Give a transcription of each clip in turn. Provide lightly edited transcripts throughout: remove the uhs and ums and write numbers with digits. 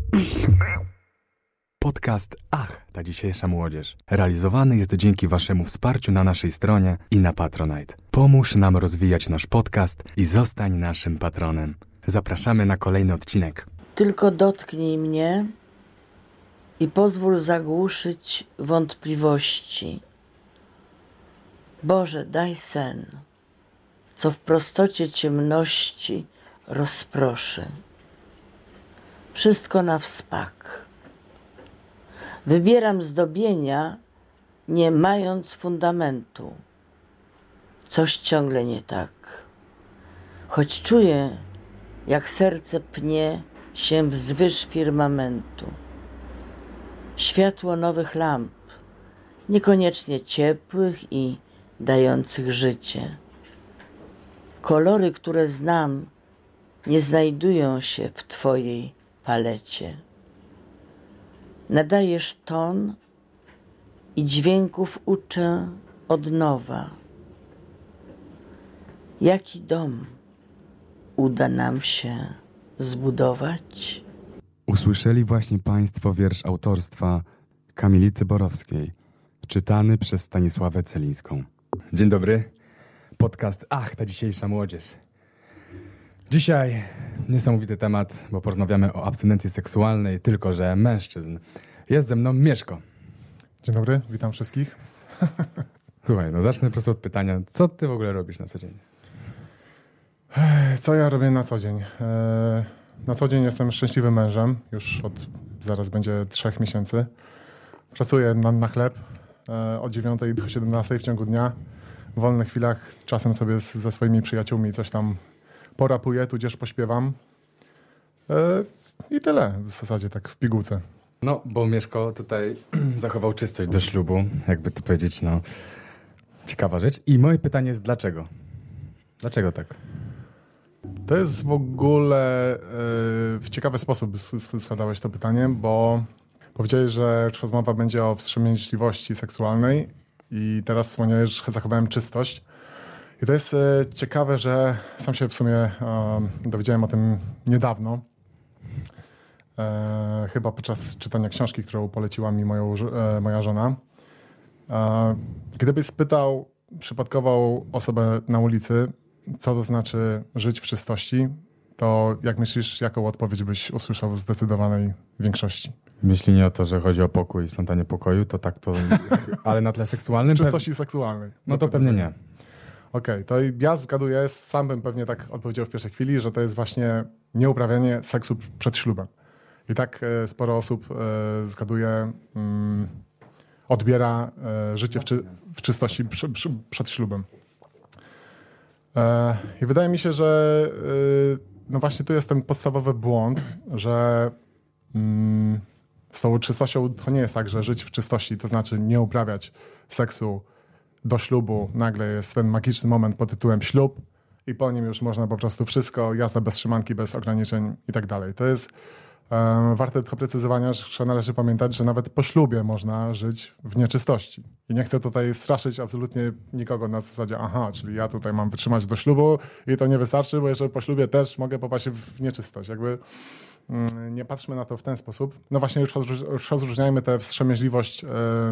Podcast Ach, ta dzisiejsza młodzież realizowany jest dzięki waszemu wsparciu na naszej stronie i na Patronite. Pomóż nam rozwijać nasz podcast i zostań naszym patronem. Zapraszamy na kolejny odcinek. Tylko dotknij mnie i pozwól zagłuszyć wątpliwości. Boże, daj sen, co w prostocie ciemności rozproszy. Wszystko na wspak. Wybieram zdobienia, nie mając fundamentu. Coś ciągle nie tak. Choć czuję, jak serce pnie się wzwyż firmamentu. Światło nowych lamp, niekoniecznie ciepłych i dających życie. Kolory, które znam, nie znajdują się w Twojej palecie. Nadajesz ton i dźwięków uczę od nowa. Jaki dom uda nam się zbudować? Usłyszeli właśnie Państwo wiersz autorstwa Kamility Borowskiej, czytany przez Stanisławę Celińską. Dzień dobry. Podcast Ach, ta dzisiejsza młodzież. Dzisiaj niesamowity temat, bo porozmawiamy o abstynencji seksualnej, tylko że mężczyzn. Jest ze mną Mieszko. Dzień dobry, witam wszystkich. Słuchaj, zacznę prosto od pytania. Co ty w ogóle robisz na co dzień? Co ja robię na co dzień? Na co dzień jestem szczęśliwym mężem, już od zaraz będzie 3 miesięcy. Pracuję na chleb od 9 do 17 w ciągu dnia. W wolnych chwilach czasem sobie ze swoimi przyjaciółmi coś tam porapuję, tudzież pośpiewam. I tyle w zasadzie tak w pigułce. No, bo Mieszko tutaj zachował czystość do ślubu, jakby to powiedzieć, no ciekawa rzecz. I moje pytanie jest dlaczego? Dlaczego tak? To jest w ogóle w ciekawy sposób składałeś to pytanie, bo powiedziałeś, że rozmowa będzie o wstrzemięźliwości seksualnej i teraz wspomniałeś, że zachowałem czystość. I to jest ciekawe, że sam się w sumie dowiedziałem o tym niedawno. Chyba podczas czytania książki, którą poleciła mi moja żona. Gdybyś spytał przypadkową osobę na ulicy, co to znaczy żyć w czystości, to jak myślisz, jaką odpowiedź byś usłyszał w zdecydowanej większości? Jeśli nie o to, że chodzi o pokój i sprzątanie pokoju, to tak to... Ale na tle seksualnym... Czystości seksualnej. No to pewnie nie. Okej, to ja zgaduję, sam bym pewnie tak odpowiedział w pierwszej chwili, że to jest właśnie nieuprawianie seksu przed ślubem. I tak sporo osób zgaduje, odbiera życie w czystości przed ślubem. I wydaje mi się, że no właśnie tu jest ten podstawowy błąd, że z tą czystością to nie jest tak, że żyć w czystości to znaczy nie uprawiać seksu do ślubu. Nagle jest ten magiczny moment pod tytułem ślub i po nim już można po prostu wszystko, jazda bez trzymanki, bez ograniczeń i tak dalej. To jest warte doprecyzowania, że należy pamiętać, że nawet po ślubie można żyć w nieczystości. I nie chcę tutaj straszyć absolutnie nikogo na zasadzie, czyli ja tutaj mam wytrzymać do ślubu i to nie wystarczy, bo jeszcze po ślubie też mogę popaść w nieczystość. Jakby nie patrzmy na to w ten sposób. No właśnie już rozróżniajmy tę wstrzemięźliwość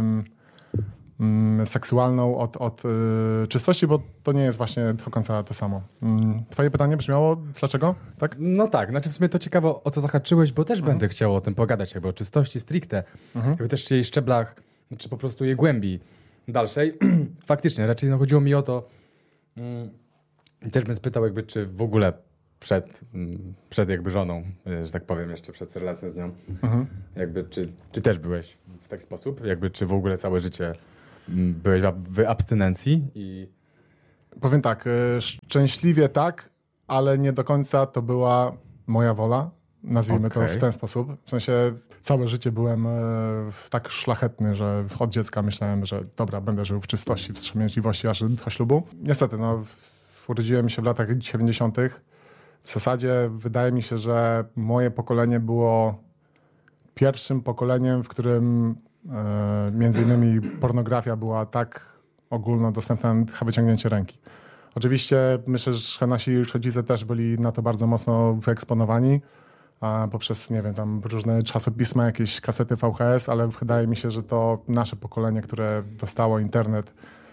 seksualną od czystości, bo to nie jest właśnie do końca to samo. Twoje pytanie brzmiało, dlaczego? Tak? No tak, znaczy w sumie to ciekawe, o co zahaczyłeś, bo też będę chciał o tym pogadać, jakby o czystości stricte, jakby też jej szczeblach, czy po prostu jej głębi dalszej. Faktycznie, raczej chodziło mi o to, też bym spytał jakby, czy w ogóle przed jakby żoną, że tak powiem, jeszcze przed relacją z nią, jakby czy też byłeś w taki sposób, jakby czy w ogóle całe życie byłeś w abstynencji i... Powiem tak, szczęśliwie tak, ale nie do końca to była moja wola, nazwijmy to w ten sposób. W sensie całe życie byłem tak szlachetny, że od dziecka myślałem, że dobra, będę żył w czystości, w wstrzemięźliwości aż do ślubu. Niestety, urodziłem się w latach 90. W zasadzie wydaje mi się, że moje pokolenie było pierwszym pokoleniem, w którym między innymi pornografia była tak ogólnodostępna na wyciągnięcie ręki. Oczywiście myślę, że nasi rodzice też byli na to bardzo mocno wyeksponowani. poprzez, nie wiem, tam różne czasopisma, jakieś kasety VHS, ale wydaje mi się, że to nasze pokolenie, które dostało internet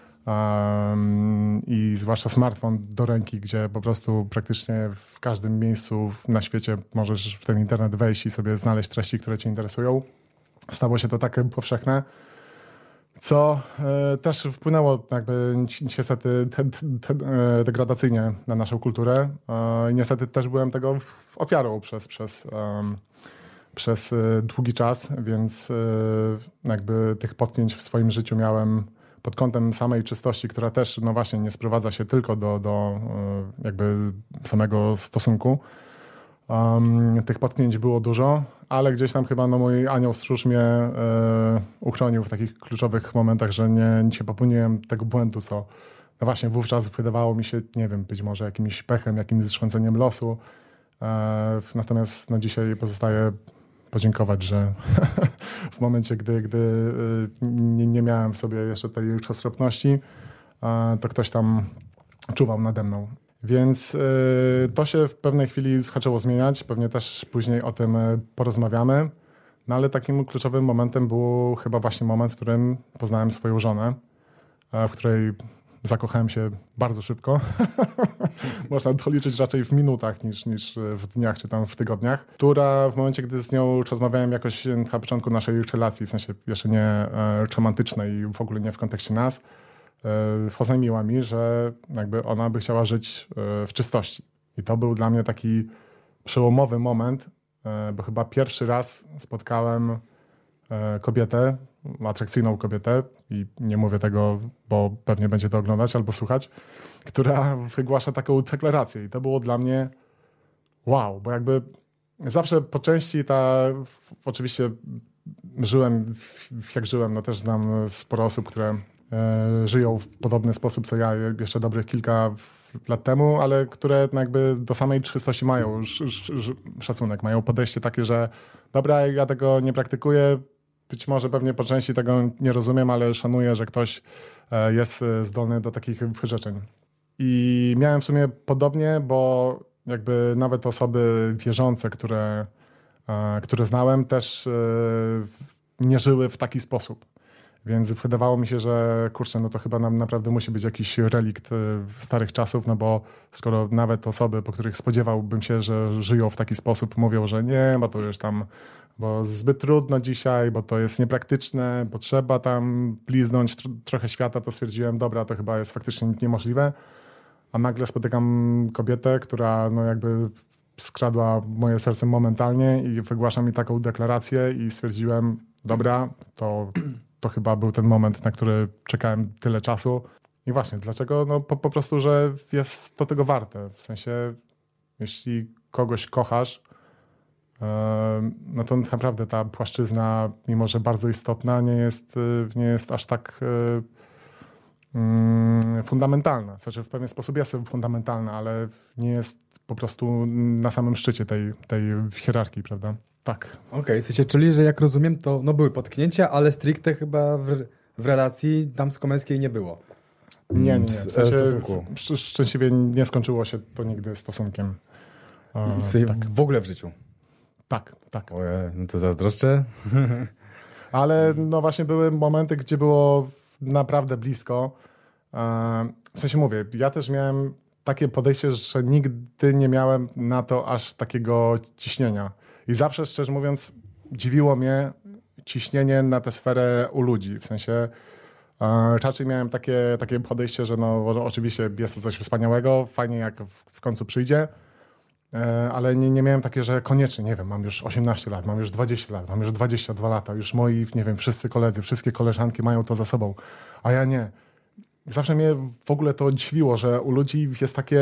i zwłaszcza smartfon do ręki, gdzie po prostu praktycznie w każdym miejscu na świecie możesz w ten internet wejść i sobie znaleźć treści, które cię interesują. Stało się to takie powszechne, co też wpłynęło jakby niestety degradacyjnie na naszą kulturę. I niestety też byłem tego ofiarą przez długi czas, więc jakby tych potknięć w swoim życiu miałem pod kątem samej czystości, która też no właśnie nie sprowadza się tylko do jakby samego stosunku. Tych potknięć było dużo, ale gdzieś tam chyba no, mój anioł stróż mnie uchronił w takich kluczowych momentach, że nie popełniłem tego błędu, co no właśnie wówczas wydawało mi się, nie wiem, być może jakimś pechem, jakimś zszczędzeniem losu. Natomiast no, dzisiaj pozostaje podziękować, że w momencie, gdy nie miałem w sobie jeszcze tej roztropności, to ktoś tam czuwał nade mną. Więc to się w pewnej chwili zaczęło zmieniać, pewnie też później o tym porozmawiamy, no ale takim kluczowym momentem był chyba właśnie moment, w którym poznałem swoją żonę, w której zakochałem się bardzo szybko. Można to liczyć raczej w minutach niż w dniach czy tam w tygodniach, która w momencie, gdy z nią rozmawiałem jakoś na początku naszej relacji, w sensie jeszcze nie romantycznej i w ogóle nie w kontekście nas, oznajmiła mi, że jakby ona by chciała żyć w czystości. I to był dla mnie taki przełomowy moment, bo chyba pierwszy raz spotkałem kobietę, atrakcyjną kobietę i nie mówię tego, bo pewnie będzie to oglądać albo słuchać, która wygłasza taką deklarację i to było dla mnie wow, bo jakby zawsze po części oczywiście żyłem jak żyłem, no też znam sporo osób, które żyją w podobny sposób co ja jeszcze dobrych kilka lat temu, ale które jakby do samej czystości mają szacunek, mają podejście takie, że dobra, ja tego nie praktykuję, być może pewnie po części tego nie rozumiem, ale szanuję, że ktoś jest zdolny do takich wyrzeczeń. I miałem w sumie podobnie, bo jakby nawet osoby wierzące, które znałem, też nie żyły w taki sposób. Więc wydawało mi się, że kurczę, no to chyba nam naprawdę musi być jakiś relikt starych czasów, no bo skoro nawet osoby, po których spodziewałbym się, że żyją w taki sposób, mówią, że nie, bo to już tam, bo zbyt trudno dzisiaj, bo to jest niepraktyczne, bo trzeba tam bliznąć trochę świata, to stwierdziłem, dobra, to chyba jest faktycznie niemożliwe. A nagle spotykam kobietę, która no jakby skradła moje serce momentalnie i wygłasza mi taką deklarację i stwierdziłem, dobra, to chyba był ten moment, na który czekałem tyle czasu. I właśnie, dlaczego? No po prostu, że jest to tego warte. W sensie, jeśli kogoś kochasz, no to naprawdę ta płaszczyzna, mimo że bardzo istotna, nie jest aż tak fundamentalna. Znaczy w pewien sposób jest fundamentalna, ale nie jest po prostu na samym szczycie tej hierarchii, prawda? Tak. Okej, czyli, że jak rozumiem, to no były potknięcia, ale stricte chyba w relacji damsko-męskiej nie było. Nie. W sensie, stosunku. Szczęśliwie nie skończyło się to nigdy stosunkiem. Tak. W ogóle w życiu. Tak. Oje, no to zazdroszczę. Ale no właśnie były momenty, gdzie było naprawdę blisko. W sensie mówię, ja też miałem takie podejście, że nigdy nie miałem na to aż takiego ciśnienia. I zawsze, szczerze mówiąc, dziwiło mnie ciśnienie na tę sferę u ludzi. W sensie raczej miałem takie podejście, że no oczywiście jest to coś wspaniałego, fajnie jak w końcu przyjdzie, ale nie miałem takie, że koniecznie, nie wiem, mam już 18 lat, mam już 20 lat, mam już 22 lata, już moi, nie wiem, wszyscy koledzy, wszystkie koleżanki mają to za sobą, a ja nie. Zawsze mnie w ogóle to dziwiło, że u ludzi jest takie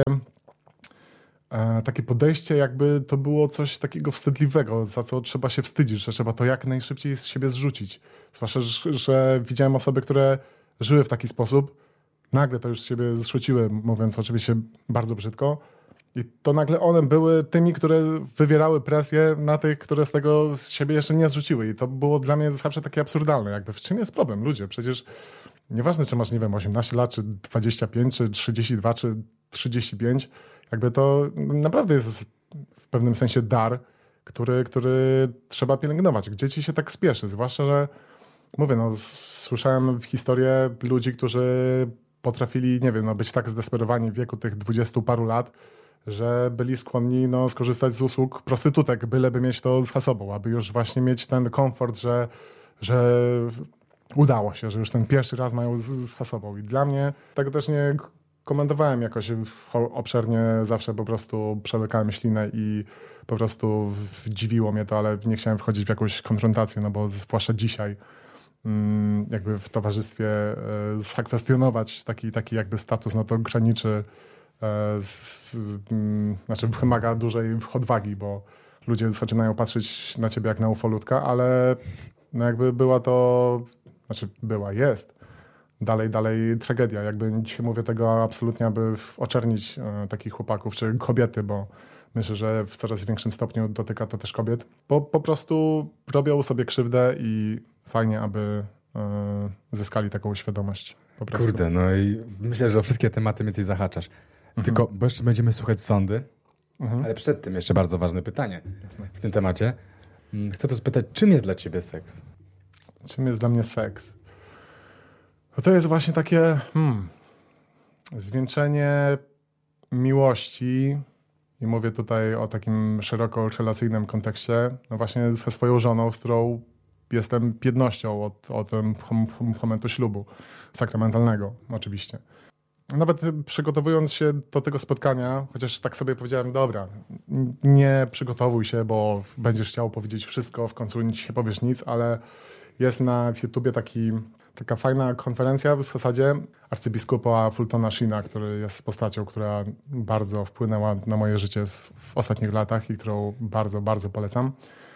podejście, jakby to było coś takiego wstydliwego, za co trzeba się wstydzić, że trzeba to jak najszybciej z siebie zrzucić. Zwłaszcza, że widziałem osoby, które żyły w taki sposób, nagle to już z siebie zrzuciły, mówiąc oczywiście bardzo brzydko. I to nagle one były tymi, które wywierały presję na tych, które z tego z siebie jeszcze nie zrzuciły. I to było dla mnie zawsze takie absurdalne. Jakby w czym jest problem? Ludzie, przecież nieważne, czy masz, nie wiem, 18 lat, czy 25, czy 32, czy 35, jakby to naprawdę jest w pewnym sensie dar, który trzeba pielęgnować. Gdzie ci się tak spieszy? Zwłaszcza, że mówię, no słyszałem historię ludzi, którzy potrafili, nie wiem, no, być tak zdesperowani w wieku tych 20 paru lat, że byli skłonni skorzystać z usług prostytutek, byleby mieć to za sobą, aby już właśnie mieć ten komfort, że udało się, że już ten pierwszy raz mają za sobą. I dla mnie tego też nie komentowałem jakoś obszernie, zawsze po prostu przełykałem ślinę i po prostu dziwiło mnie to, ale nie chciałem wchodzić w jakąś konfrontację, no bo zwłaszcza dzisiaj jakby w towarzystwie zakwestionować taki jakby status, no to graniczy znaczy wymaga dużej odwagi, bo ludzie zaczynają patrzeć na ciebie jak na ufolutka, ale no jakby jest dalej tragedia. Jakby dzisiaj mówię tego absolutnie, aby oczernić takich chłopaków czy kobiety, bo myślę, że w coraz większym stopniu dotyka to też kobiet. Po prostu robią sobie krzywdę i fajnie, aby zyskali taką świadomość. Po prostu. Kurde, no i myślę, że o wszystkie tematy więcej zahaczasz. Tylko, bo jeszcze będziemy słuchać sądy, ale przed tym jeszcze bardzo ważne pytanie w tym temacie. Chcę to spytać, czym jest dla ciebie seks? Czym jest dla mnie seks? To jest właśnie takie zwieńczenie miłości i mówię tutaj o takim szeroko relacyjnym kontekście, no właśnie ze swoją żoną, z którą jestem jednością od momentu ślubu sakramentalnego oczywiście. Nawet przygotowując się do tego spotkania, chociaż tak sobie powiedziałem, dobra, nie przygotowuj się, bo będziesz chciał powiedzieć wszystko, w końcu nie powiesz nic, ale jest na YouTubie taka fajna konferencja w zasadzie arcybiskupa Fultona Sheena, który jest postacią, która bardzo wpłynęła na moje życie w ostatnich latach i którą bardzo, bardzo polecam.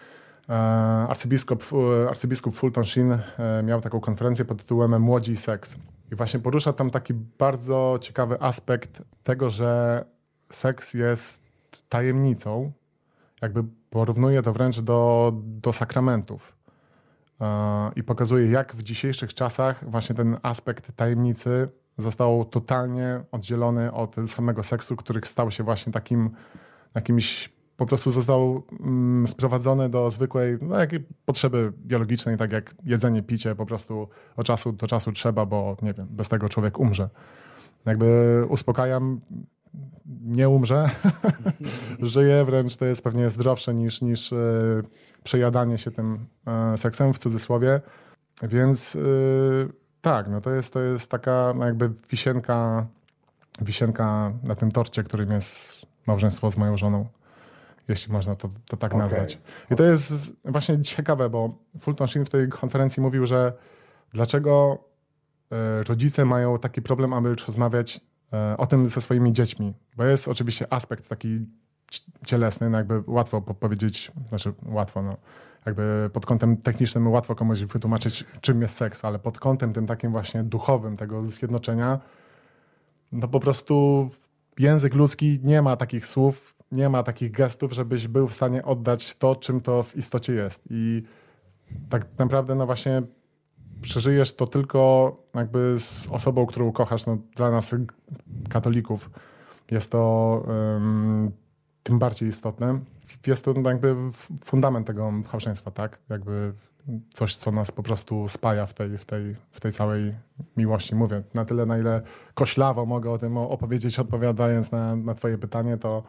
Arcybiskup Fulton Sheen miał taką konferencję pod tytułem Młodzi i seks. I właśnie porusza tam taki bardzo ciekawy aspekt tego, że seks jest tajemnicą. Jakby porównuje to wręcz do sakramentów. I pokazuje, jak w dzisiejszych czasach właśnie ten aspekt tajemnicy został totalnie oddzielony od samego seksu, który stał się właśnie takim jakimś, po prostu został sprowadzony do zwykłej jakiej potrzeby biologicznej, tak jak jedzenie, picie, po prostu od czasu do czasu trzeba, bo nie wiem, bez tego człowiek umrze. Jakby uspokajam, nie umrze, żyje, wręcz to jest pewnie zdrowsze niż przejadanie się tym seksem, w cudzysłowie. Więc tak, no to jest taka jakby wisienka na tym torcie, którym jest małżeństwo z moją żoną, jeśli można to tak nazwać. I to jest właśnie ciekawe, bo Fulton Sheen w tej konferencji mówił, że dlaczego rodzice mają taki problem, aby rozmawiać o tym ze swoimi dziećmi. Bo jest oczywiście aspekt taki cielesny, no jakby łatwo powiedzieć, znaczy łatwo, no jakby pod kątem technicznym łatwo komuś wytłumaczyć, czym jest seks, ale pod kątem tym takim właśnie duchowym tego zjednoczenia, no po prostu język ludzki nie ma takich słów, nie ma takich gestów, żebyś był w stanie oddać to, czym to w istocie jest. I tak naprawdę no właśnie przeżyjesz to tylko jakby z osobą, którą kochasz. No, dla nas katolików jest to tym bardziej istotne. Jest to jakby fundament tego małżeństwa, tak? Jakby coś, co nas po prostu spaja w tej całej miłości. Mówię, na tyle, na ile koślawo mogę o tym opowiedzieć, odpowiadając na twoje pytanie, to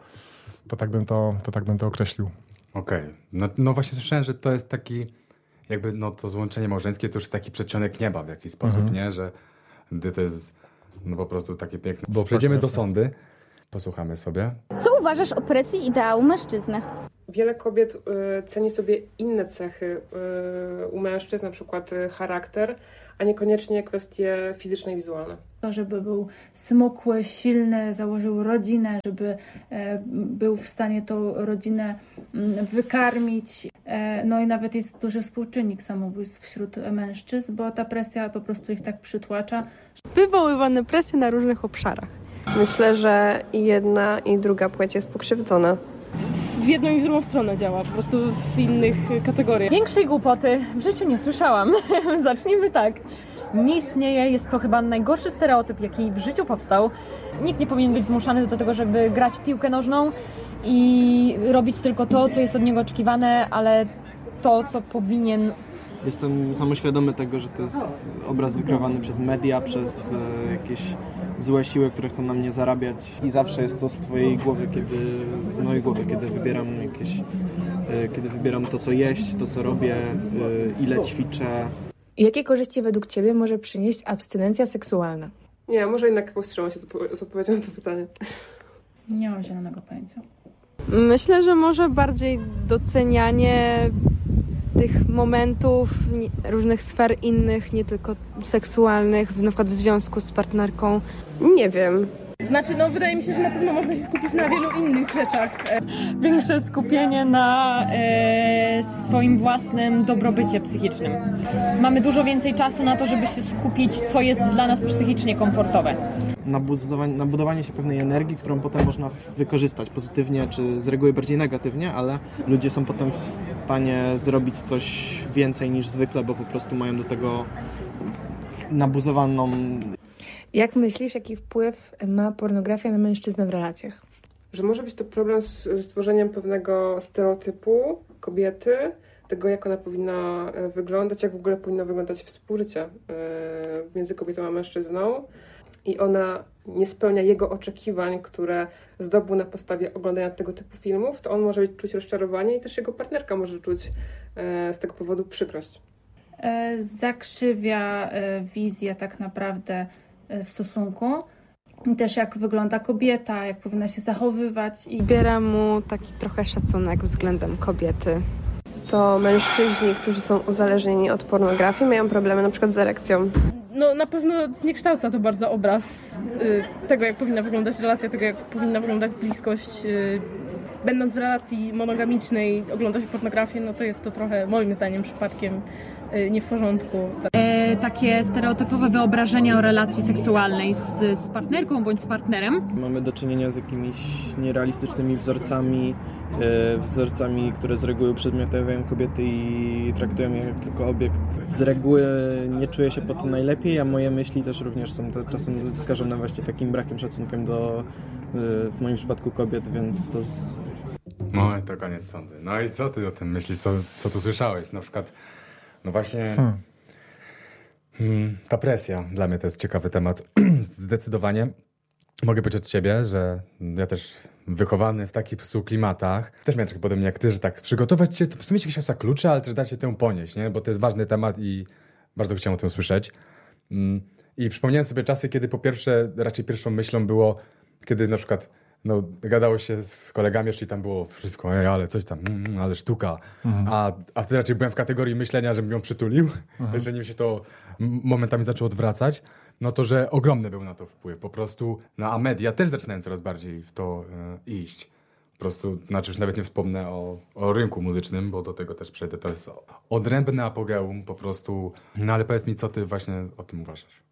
tak bym to określił. Okej. No właśnie słyszałem, że to jest taki jakby to złączenie małżeńskie to już taki przedsionek nieba w jakiś sposób, nie? Że gdy to jest po prostu takie piękne. Bo przejdziemy do sądy. Posłuchamy sobie. Co uważasz o presji ideału mężczyzny? Wiele kobiet ceni sobie inne cechy u mężczyzn, na przykład charakter, a niekoniecznie kwestie fizyczne i wizualne. To, żeby był smukły, silny, założył rodzinę, żeby był w stanie tą rodzinę wykarmić. No i nawet jest duży współczynnik samobójstw wśród mężczyzn, bo ta presja po prostu ich tak przytłacza. Wywoływane presje na różnych obszarach. Myślę, że i jedna, i druga płeć jest pokrzywdzona. W jedną i w drugą stronę działa, po prostu w innych kategoriach. Większej głupoty w życiu nie słyszałam. Zacznijmy tak. nie istnieje. Jest to chyba najgorszy stereotyp, jaki w życiu powstał. Nikt nie powinien być zmuszany do tego, żeby grać w piłkę nożną i robić tylko to, co jest od niego oczekiwane, ale to, co powinien. Jestem samoświadomy tego, że to jest obraz wykreowany przez media, przez jakieś złe siły, które chcą na mnie zarabiać i zawsze jest to z mojej głowy, kiedy wybieram to, co jeść, to, co robię, ile ćwiczę. Jakie korzyści według Ciebie może przynieść abstynencja seksualna? Nie, może jednak powstrzymam się z odpowiedzią na to pytanie. Nie mam zielonego pojęcia. Myślę, że może bardziej docenianie tych momentów, różnych sfer innych, nie tylko seksualnych, na przykład w związku z partnerką. Nie wiem. Znaczy, wydaje mi się, że na pewno można się skupić na wielu innych rzeczach. Większe skupienie na swoim własnym dobrobycie psychicznym. Mamy dużo więcej czasu na to, żeby się skupić, co jest dla nas psychicznie komfortowe. Na budowanie się pewnej energii, którą potem można wykorzystać pozytywnie, czy z reguły bardziej negatywnie, ale ludzie są potem w stanie zrobić coś więcej niż zwykle, bo po prostu mają do tego nabuzowaną. Jak myślisz, jaki wpływ ma pornografia na mężczyznę w relacjach? Że może być to problem ze stworzeniem pewnego stereotypu kobiety, tego jak ona powinna wyglądać, jak w ogóle powinno wyglądać współżycie między kobietą a mężczyzną. I ona nie spełnia jego oczekiwań, które zdobył na podstawie oglądania tego typu filmów, to on może czuć rozczarowanie i też jego partnerka może czuć z tego powodu przykrość. Zakrzywia wizję tak naprawdę stosunku. I też jak wygląda kobieta, jak powinna się zachowywać. I Biera mu taki trochę szacunek względem kobiety. To mężczyźni, którzy są uzależnieni od pornografii, mają problemy na przykład z erekcją. Na pewno zniekształca to bardzo obraz tego, jak powinna wyglądać relacja, tego, jak powinna wyglądać bliskość. Będąc w relacji monogamicznej, oglądać pornografię, to jest to trochę, moim zdaniem, przypadkiem nie w porządku. Takie stereotypowe wyobrażenia o relacji seksualnej z partnerką bądź z partnerem. Mamy do czynienia z jakimiś nierealistycznymi wzorcami, które z reguły przedmiotawiają kobiety i traktują je jak tylko obiekt. Z reguły nie czuję się po tym najlepiej, a moje myśli też również są czasem skażone właśnie takim brakiem szacunkiem do, w moim przypadku, kobiet, więc to No i to koniec sądy. No i co ty o tym myślisz? Co tu słyszałeś? Na przykład, no właśnie ta presja. Dla mnie to jest ciekawy temat. Zdecydowanie. Mogę powiedzieć od siebie, że ja też wychowany w takich klimatach, też miałem trochę podobnie jak ty, że tak przygotować się, to w sumie jakieś osa klucze, ale też dać się temu ponieść, nie? Bo to jest ważny temat i bardzo chciałem o tym usłyszeć. I przypomniałem sobie czasy, kiedy po pierwsze, raczej pierwszą myślą było, kiedy na przykład gadało się z kolegami, jeszcze i tam było wszystko, ale coś tam, ale sztuka. A wtedy raczej byłem w kategorii myślenia, żebym ją przytulił, że nim się to momentami zaczęło odwracać, no to, że ogromny był na to wpływ. Po prostu, a media też zaczynają coraz bardziej w to iść. Po prostu, już nawet nie wspomnę o rynku muzycznym, bo do tego też przejdę. To jest odrębne apogeum po prostu. No ale powiedz mi, co ty właśnie o tym uważasz?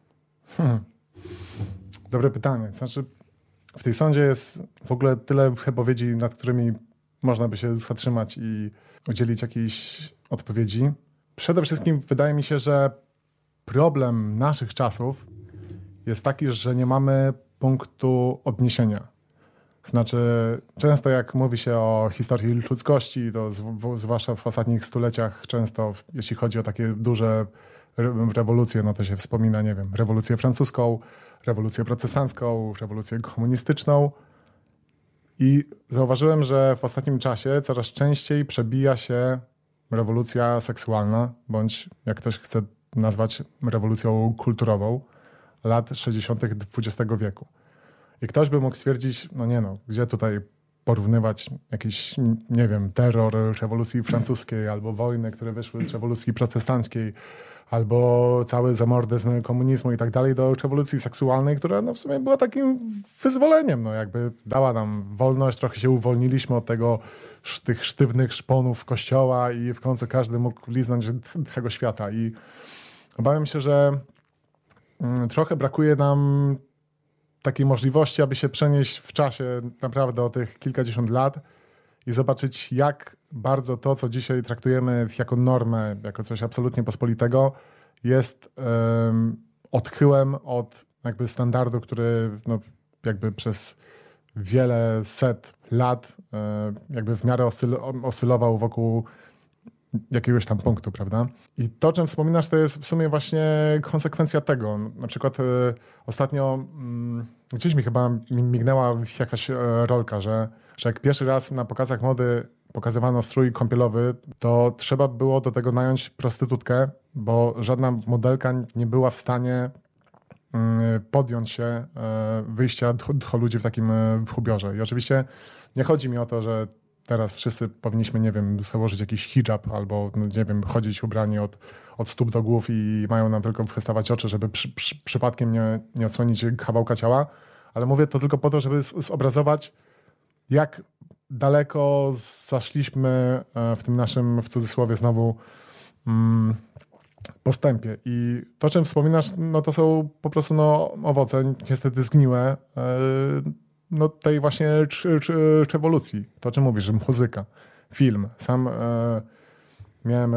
Dobre pytanie. Znaczy, w tej sądzie jest w ogóle tyle wypowiedzi, nad którymi można by się zatrzymać i udzielić jakiejś odpowiedzi. Przede wszystkim wydaje mi się, że problem naszych czasów jest taki, że nie mamy punktu odniesienia. Znaczy, często jak mówi się o historii ludzkości, to zwłaszcza w ostatnich stuleciach, często jeśli chodzi o takie duże rewolucje, no to się wspomina, nie wiem, rewolucję francuską, rewolucję protestancką, rewolucję komunistyczną. I zauważyłem, że w ostatnim czasie coraz częściej przebija się rewolucja seksualna, bądź jak ktoś chce nazwać rewolucją kulturową lat 60. XX wieku. I ktoś by mógł stwierdzić, gdzie tutaj porównywać jakiś, nie wiem, terror rewolucji francuskiej albo wojny, które wyszły z rewolucji protestanckiej, albo cały zamordyzm komunizmu i tak dalej do rewolucji seksualnej, która w sumie była takim wyzwoleniem, jakby dała nam wolność, trochę się uwolniliśmy od tych sztywnych szponów kościoła i w końcu każdy mógł liznąć tego świata. I obawiam się, że trochę brakuje nam takiej możliwości, aby się przenieść w czasie naprawdę o tych kilkadziesiąt lat i zobaczyć, jak bardzo to, co dzisiaj traktujemy jako normę, jako coś absolutnie pospolitego, jest odchyłem od jakby standardu, który no, jakby przez wiele set lat jakby w miarę oscylował wokół jakiegoś tam punktu, prawda? I to, o czym wspominasz, to jest w sumie właśnie konsekwencja tego. Na przykład ostatnio gdzieś mi chyba mignęła jakaś rolka, że jak pierwszy raz na pokazach mody pokazywano strój kąpielowy, to trzeba było do tego nająć prostytutkę, bo żadna modelka nie była w stanie podjąć się wyjścia do ludzi w takim ubiorze. I oczywiście nie chodzi mi o to, że teraz wszyscy powinniśmy, nie wiem, założyć jakiś hijab albo, no, nie wiem, chodzić ubrani od stóp do głów i mają nam tylko wystawać oczy, żeby przypadkiem nie odsłonić kawałka ciała, ale mówię to tylko po to, żeby zobrazować, jak daleko zaszliśmy w tym naszym, w cudzysłowie znowu, postępie. I to, o czym wspominasz, no to są po prostu no, owoce niestety zgniłe no, tej właśnie ewolucji. To, o czym mówisz, że muzyka, film. Sam miałem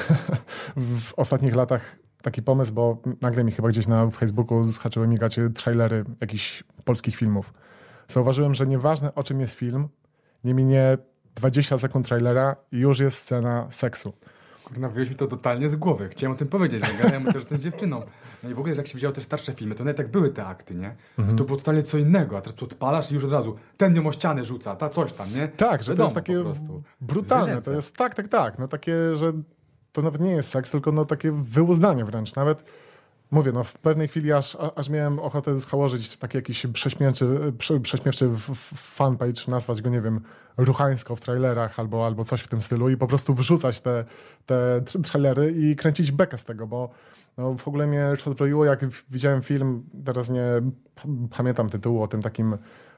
w ostatnich latach taki pomysł, bo nagle mi chyba gdzieś na Facebooku zaczęły migać trailery jakichś polskich filmów. Zauważyłem, że nieważne, o czym jest film, nie minie 20 sekund trailera i już jest scena seksu. Kurna, wyjąłeś mi to totalnie z głowy. Chciałem o tym powiedzieć, że gadałem też z dziewczyną. No i w ogóle, że jak się widziało te starsze filmy, to nawet tak były te akty, nie? To było totalnie co innego, a teraz odpalasz i już od razu ten nią o ścianę rzuca, ta coś tam, nie? Tak, że wiadomo, to jest takie brutalne, zwierzęce. To jest tak, no takie, że to nawet nie jest seks, tylko no takie wyłuzdanie wręcz. Nawet mówię, no w pewnej chwili aż miałem ochotę założyć taki jakiś prześmiewczy fanpage, nazwać go, nie wiem, ruchańsko w trailerach albo coś w tym stylu i po prostu wrzucać te trailery i kręcić bekę z tego, bo no, w ogóle mnie rozbroiło, jak widziałem film, teraz nie pamiętam tytułu, o tym takim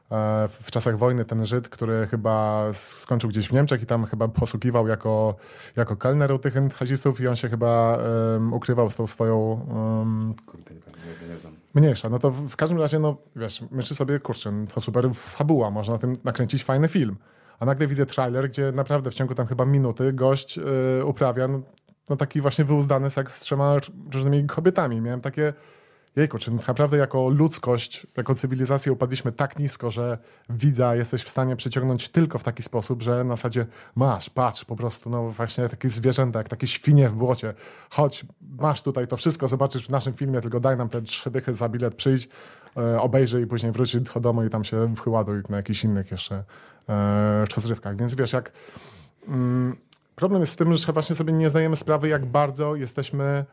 w czasach wojny ten Żyd, który chyba skończył gdzieś w Niemczech i tam chyba posługiwał jako kelner u tych nazistów i on się chyba ukrywał z tą swoją... Kurde, nie znam. Mniejsza. No to w każdym razie, no wiesz, myślę sobie, kurczę, to super fabuła, można na tym nakręcić fajny film. A nagle widzę trailer, gdzie naprawdę w ciągu tam chyba minuty gość uprawia no taki właśnie wyuzdany seks z 3 różnymi kobietami. Miałem takie... Jejku, czy naprawdę jako ludzkość, jako cywilizacja upadliśmy tak nisko, że widza jesteś w stanie przyciągnąć tylko w taki sposób, że na zasadzie patrz, po prostu, no właśnie takie zwierzęta, jak takie świnie w błocie. Chodź, masz tutaj to wszystko, zobaczysz w naszym filmie, tylko daj nam te 3 dychy za bilet, przyjdź, obejrzyj i później wróć do domu i tam się wyładuj na jakichś innych jeszcze rozrywkach. Więc wiesz, jak... problem jest w tym, że właśnie sobie nie zdajemy sprawy, jak bardzo jesteśmy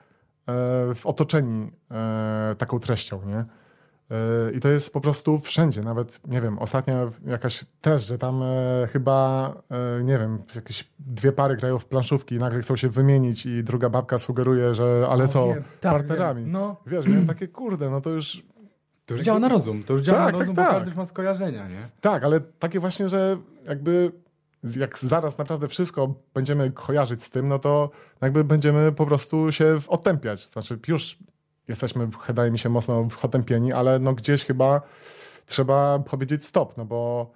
otoczeni taką treścią, nie? I to jest po prostu wszędzie. Nawet, nie wiem, ostatnio jakaś też, że tam chyba, nie wiem, jakieś 2 pary grają w planszówki i nagle chcą się wymienić i druga babka sugeruje, że ale co, wiem, partnerami. Wiem, no. Wiesz, miałem takie, kurde, no to już... To już działa na rozum, bo tak. każdy już ma skojarzenia, nie? Tak, ale takie właśnie, że jakby jak zaraz naprawdę wszystko będziemy kojarzyć z tym, no to jakby będziemy po prostu się otępiać. Znaczy już jesteśmy, wydaje mi się, mocno otępieni, ale no gdzieś chyba trzeba powiedzieć stop, no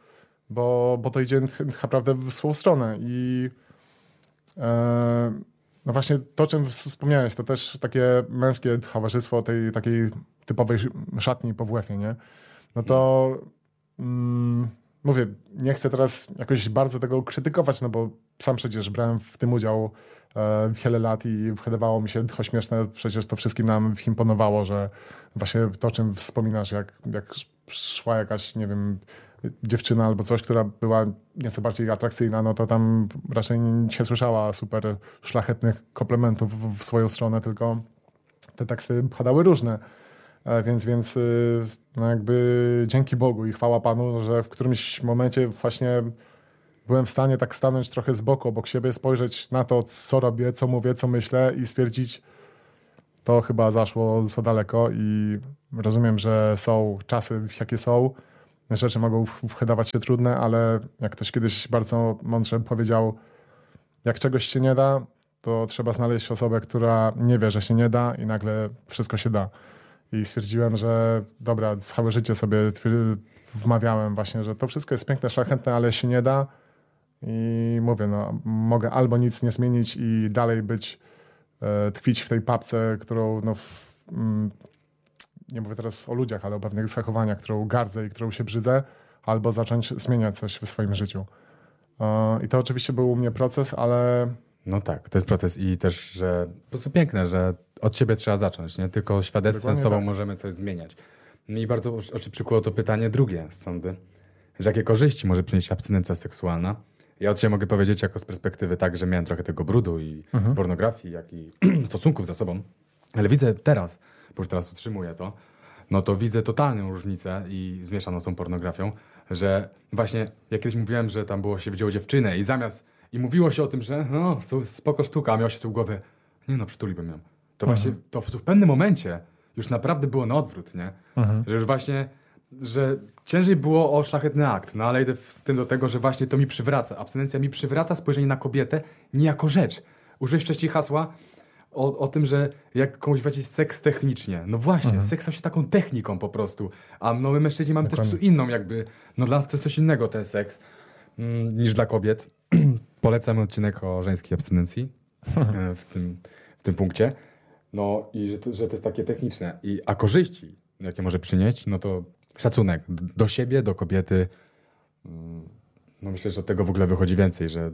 bo to idzie naprawdę w złą stronę. I no właśnie to, o czym wspomniałeś, to też takie męskie towarzystwo tej takiej typowej szatni po WF-ie, nie? No to... mówię, nie chcę teraz jakoś bardzo tego krytykować, no bo sam przecież brałem w tym udział wiele lat i wydawało mi się to śmieszne, przecież to wszystkim nam imponowało, że właśnie to, o czym wspominasz, jak szła jakaś, nie wiem, dziewczyna albo coś, która była nieco bardziej atrakcyjna, no to tam raczej nie słyszała super szlachetnych komplementów w swoją stronę, tylko te teksty padały różne. Więc no jakby dzięki Bogu i chwała Panu, że w którymś momencie właśnie byłem w stanie tak stanąć trochę z boku obok siebie, spojrzeć na to, co robię, co mówię, co myślę i stwierdzić, to chyba zaszło za daleko i rozumiem, że są czasy, jakie są. Rzeczy mogą wydawać się trudne, ale jak ktoś kiedyś bardzo mądrze powiedział, jak czegoś się nie da, to trzeba znaleźć osobę, która nie wie, że się nie da i nagle wszystko się da. I stwierdziłem, że dobra, całe życie sobie wmawiałem właśnie, że to wszystko jest piękne, szlachetne, ale się nie da. I mówię, no mogę albo nic nie zmienić i dalej być tkwić w tej papce, którą nie mówię teraz o ludziach, ale o pewnych zachowaniach, którą gardzę i którą się brzydzę, albo zacząć zmieniać coś w swoim życiu. I to oczywiście był u mnie proces, ale... No tak, to jest proces i też, że po prostu piękne, że od siebie trzeba zacząć, nie? Tylko świadectwem sobą możemy coś zmieniać. I bardzo oczy przykuło to pytanie drugie z sądy, że jakie korzyści może przynieść abstynencja seksualna. Ja od siebie mogę powiedzieć jako z perspektywy tak, że miałem trochę tego brudu i pornografii, jak i stosunków ze sobą, ale widzę teraz, bo już teraz utrzymuję to, no to widzę totalną różnicę i zmieszaną z tą pornografią, że właśnie jak kiedyś mówiłem, że tam wzięło dziewczynę i i mówiło się o tym, że no spoko sztuka, a miało się tu w głowie, nie no, przytuliłbym ją. To właśnie to w pewnym momencie już naprawdę było na odwrót, nie? Że już właśnie, że ciężej było o szlachetny akt, no ale idę z tym do tego, że właśnie to mi przywraca, abstynencja mi przywraca spojrzenie na kobietę nie jako rzecz. Użyłeś wcześniej hasła o tym, że jak komuś wejdzie seks technicznie. No właśnie, seks stał się taką techniką po prostu, a my mężczyźni mamy też po prostu inną jakby, no dla nas to jest coś innego ten seks niż dla kobiet. Polecamy odcinek o żeńskiej abstynencji w tym punkcie. No i że to jest takie techniczne. A korzyści, jakie może przynieść, no to szacunek do siebie, do kobiety. No myślę, że od tego w ogóle wychodzi więcej, że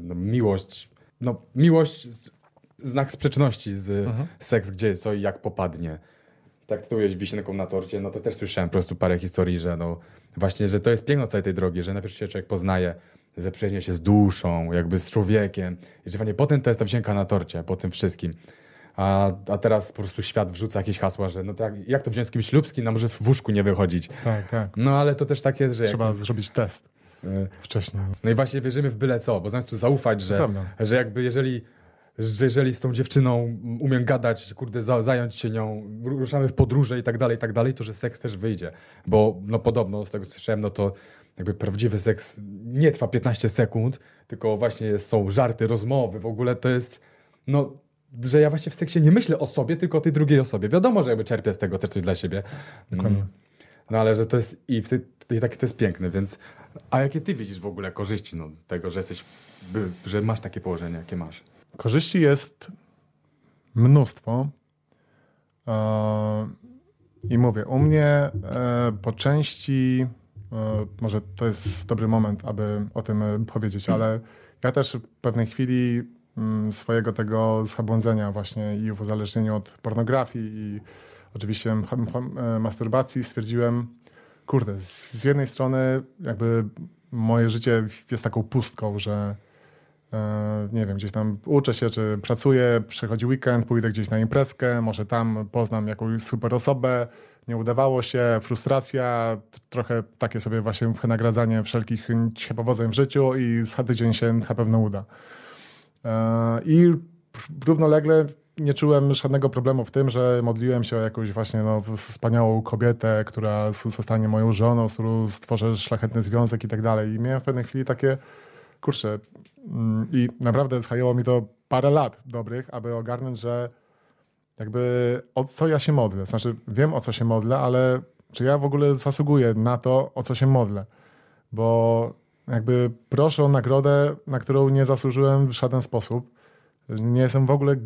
miłość znak sprzeczności z seks, gdzie co i jak popadnie. Tak tytułujesz wisienką na torcie, no to też słyszałem po prostu parę historii, że no właśnie, że to jest piękno całej tej drogi, że najpierw się człowiek poznaje, zaprzyjaźnia się z duszą, jakby z człowiekiem i że właśnie potem to jest ta wisienka na torcie, po tym wszystkim. A teraz po prostu świat wrzuca jakieś hasła, że no tak, jak to wziąć z kimś ślubskim, no może w łóżku nie wychodzić. Tak. No ale to też tak jest, że... Trzeba zrobić test wcześniej. No i właśnie wierzymy w byle co, bo zamiast tu zaufać, że jakby jeżeli z tą dziewczyną umiem gadać, kurde, zająć się nią, ruszamy w podróże i tak dalej, to że seks też wyjdzie. Bo no podobno, z tego co słyszałem, no to jakby prawdziwy seks nie trwa 15 sekund, tylko właśnie są żarty, rozmowy, w ogóle to jest, no, że ja właśnie w seksie nie myślę o sobie, tylko o tej drugiej osobie. Wiadomo, że jakby czerpię z tego też coś dla siebie. No ale że to jest takie to jest piękne, więc a jakie ty widzisz w ogóle korzyści tego, że że masz takie położenie, jakie masz? Korzyści jest mnóstwo. I mówię, u mnie po części, może to jest dobry moment, aby o tym powiedzieć, ale ja też w pewnej chwili swojego tego zabłądzenia właśnie i w uzależnieniu od pornografii i oczywiście masturbacji stwierdziłem, kurde, z jednej strony jakby moje życie jest taką pustką, że nie wiem, gdzieś tam uczę się, czy pracuję, przychodzi weekend, pójdę gdzieś na imprezkę, może tam poznam jakąś super osobę, nie udawało się, frustracja, trochę takie sobie właśnie nagradzanie wszelkich powodzeń w życiu i za tydzień się na pewno uda. I równolegle nie czułem żadnego problemu w tym, że modliłem się o jakąś właśnie wspaniałą kobietę, która zostanie moją żoną, z którą stworzę szlachetny związek i tak dalej. I miałem w pewnej chwili takie, kurczę, i naprawdę zajęło mi to parę lat dobrych, aby ogarnąć, że jakby o co ja się modlę. Znaczy wiem, o co się modlę, ale czy ja w ogóle zasługuję na to, o co się modlę. Bo jakby proszę o nagrodę, na którą nie zasłużyłem w żaden sposób. Nie jestem w ogóle